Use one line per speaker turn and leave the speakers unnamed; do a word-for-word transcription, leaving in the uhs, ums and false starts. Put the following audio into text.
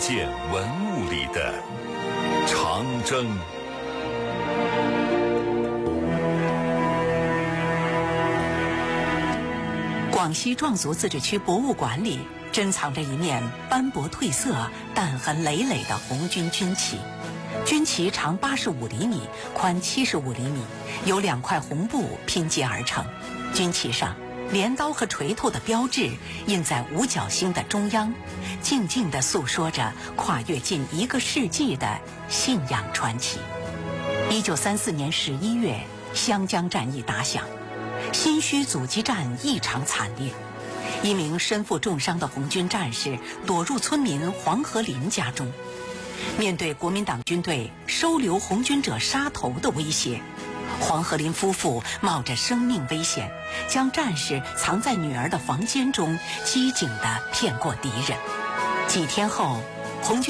件文物里的长征。
广西壮族自治区博物馆里珍藏着一面斑驳褪色、弹痕累累的红军军旗。军旗长八十五厘米，宽七十五厘米，由两块红布拼接而成。军旗上，镰刀和锤头的标志印在五角星的中央，静静地诉说着跨越近一个世纪的信仰传奇。一九三四年十一月，湘江战役打响，新圩阻击战异常惨烈。一名身负重伤的红军战士躲入村民黄河林家中。面对国民党军队收留红军者杀头的威胁，黄河林夫妇冒着生命危险，将战士藏在女儿的房间中，机警地骗过敌人。几天后，红军